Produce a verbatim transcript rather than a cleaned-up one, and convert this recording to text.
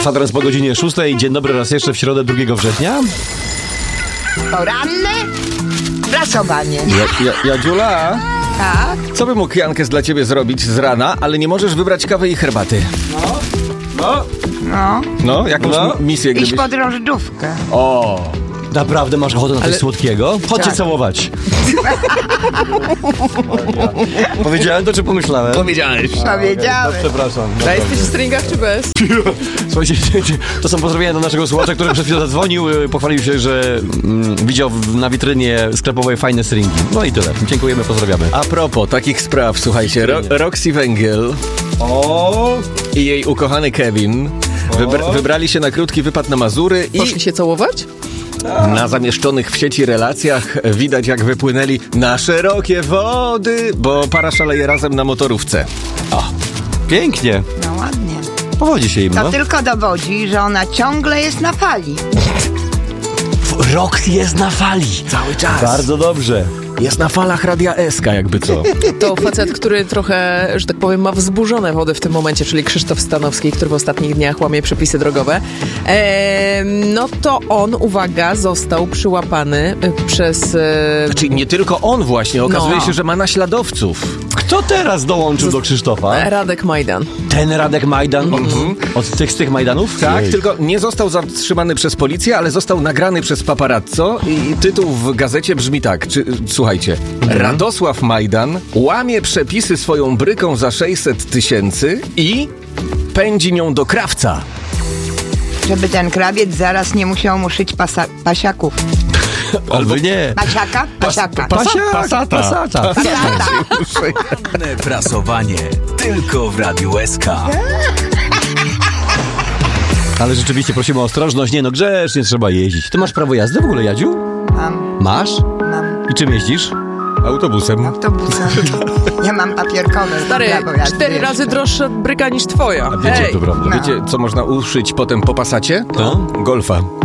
Kwadrans po godzinie szóstej. Dzień dobry raz jeszcze w środę drugiego września. Poranne prasowanie. Ja, ja, Jadziula, Tak? co by mógł Jankes dla ciebie zrobić z rana, ale nie możesz wybrać kawy i herbaty? No, no. No. No, jakąś No. m- misję Iść gdybyś... pod drożdżówkę. O, naprawdę masz ochotę na coś Ale- słodkiego? Chodźcie Tak. całować. Powiedziałem to, czy pomyślałem? Powiedziałeś. Powiedziałem. Przepraszam. A jesteś w stringach czy bez? Słuchajcie, to są pozdrowienia do naszego słuchacza, który przed chwilą zadzwonił, y, pochwalił się, że mm, widział w- na witrynie sklepowej fajne stringi. No i tyle. Dziękujemy, pozdrawiamy. A propos takich spraw, słuchajcie, Ro- Roxy Węgiel O, i jej ukochany Kevin wybra- wybrali się na krótki wypad na Mazury i Poszli się całować? na zamieszczonych w sieci relacjach widać, jak wypłynęli na szerokie wody, bo para szaleje razem na motorówce. O, pięknie. No ładnie. powodzi się im, To no. tylko dowodzi, że ona ciągle jest na fali. Roxy jest na fali. Cały czas. Bardzo dobrze. Jest na falach Radia S K, jakby co. To facet, który trochę, że tak powiem, ma wzburzone wody w tym momencie, czyli Krzysztof Stanowski, który w ostatnich dniach łamie przepisy drogowe. Eee, no to on, uwaga, został przyłapany y, przez... E, Znaczy nie tylko on właśnie, okazuje No. się, że ma naśladowców. Kto teraz dołączył do Krzysztofa? Radek Majdan. Ten Radek Majdan? Od tych z tych Majdanów? Tak, Jej. tylko nie został zatrzymany przez policję, ale został nagrany przez paparazzo i tytuł w gazecie brzmi tak, czy, słuchajcie. Radosław Majdan łamie przepisy swoją bryką za sześćset tysięcy i pędzi nią do krawca. Żeby ten krawiec zaraz nie musiał mu szyć pasa- pasiaków. Albo nie. Pasiaka? Pasiaka. Pasia, Pasata. Pasata. Pasiaka. Poranne prasowanie tylko w Radiu S K. Ale rzeczywiście prosimy o ostrożność, nie no grzecznie trzeba jeździć. Ty masz prawo jazdy w ogóle, Jadziu? Mam, Masz? mam I czym jeździsz? Autobusem. autobusem. Ja mam papierkowe. Stary, prawo jazdy cztery jeszcze. razy droższa bryka niż twoja. A wiecie, Hej. to prawda. No. Wiecie, co można uszyć potem po Passacie? No. Golfa.